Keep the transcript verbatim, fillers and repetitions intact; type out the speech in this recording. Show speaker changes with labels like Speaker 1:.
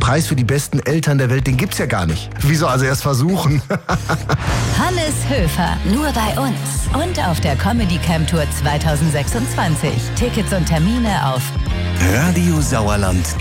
Speaker 1: Preis für die besten Eltern der Welt, den gibt's ja gar nicht. Wieso also erst versuchen?
Speaker 2: Hannes Höfer, nur bei uns. Und auf der Comedy Camp Tour zwanzig sechsundzwanzig. Tickets und Termine auf
Speaker 3: radiosauerland punkt